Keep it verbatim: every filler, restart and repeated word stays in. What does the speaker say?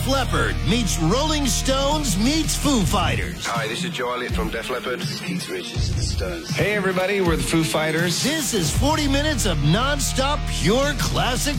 Def Leppard meets Rolling Stones meets Foo Fighters. Hi, this is Joe Elliott from Def Leppard. This is Keith Richards of the Stones. Hey, everybody, we're the Foo Fighters. This is forty minutes of non-stop pure classic